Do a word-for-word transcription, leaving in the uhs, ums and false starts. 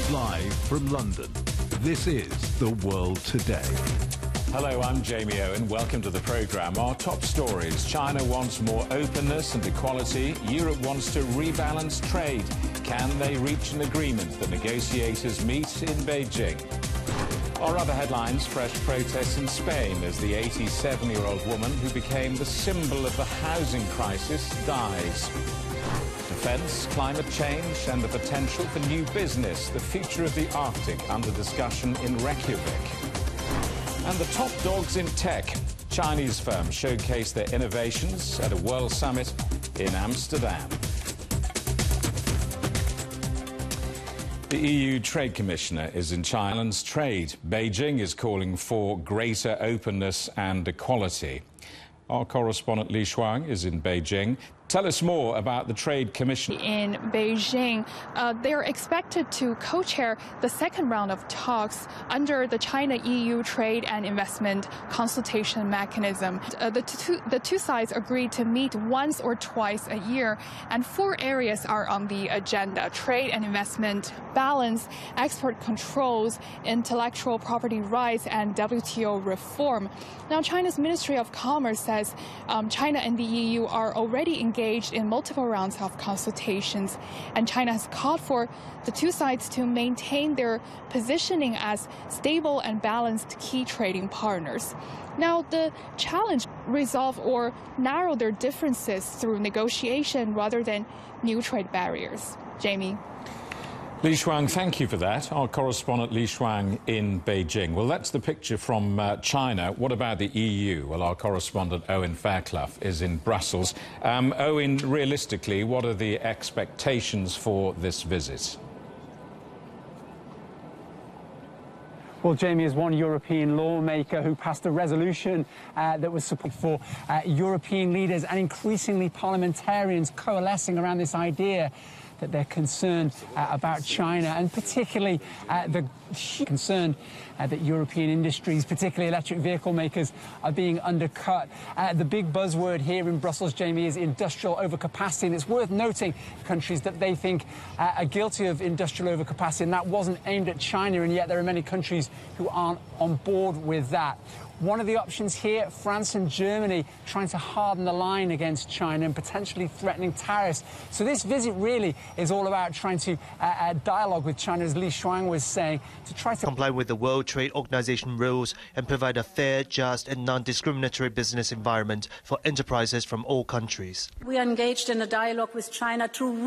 Live from London, this is The World Today. Hello, I'm Jamie Owen. Welcome to the programme. Our top stories. China wants more openness and equality. Europe wants to rebalance trade. Can they reach an agreement? The negotiators meet in Beijing. Our other headlines, fresh protests in Spain as the eighty-seven-year-old woman who became the symbol of the housing crisis dies. Defence, climate change and the potential for new business. The future of the Arctic under discussion in Reykjavik. And the top dogs in tech. Chinese firms showcase their innovations at a World Summit in Amsterdam. The E U Trade Commissioner is in China's trade. Beijing is calling for greater openness and equality. Our correspondent Li Shuang is in Beijing. Tell us more about the Trade Commission. In Beijing, uh, they're expected to co-chair the second round of talks under the China-E U Trade and Investment Consultation Mechanism. Uh, the, two, the two sides agreed to meet once or twice a year, and four areas are on the agenda: trade and investment balance, export controls, intellectual property rights, and W T O reform. Now, China's Ministry of Commerce says um, China and the E U are already engaged engaged in multiple rounds of consultations, and China has called for the two sides to maintain their positioning as stable and balanced key trading partners. Now, the challenge resolve or narrow their differences through negotiation rather than new trade barriers. Jamie. Li Shuang, thank you for that. Our correspondent Li Shuang in Beijing. Well, that's the picture from uh, China. What about the E U? Well, our correspondent Owen Fairclough is in Brussels. Um, Owen, realistically, what are the expectations for this visit? Well, Jamie is one European lawmaker who passed a resolution uh, that was support for uh, European leaders and increasingly parliamentarians coalescing around this idea that they're concerned uh, about China, and particularly uh, the concern uh, that European industries, particularly electric vehicle makers, are being undercut. Uh, the big buzzword here in Brussels, Jamie, is industrial overcapacity, and it's worth noting countries that they think uh, are guilty of industrial overcapacity, and that wasn't aimed at China, and yet there are many countries who aren't on board with that. One of the options here, France and Germany trying to harden the line against China and potentially threatening tariffs. So this visit really is all about trying to uh, uh, dialogue with China, as Li Shuang was saying, to try to comply with the World Trade Organization rules and provide a fair, just and non-discriminatory business environment for enterprises from all countries. We are engaged in a dialogue with China to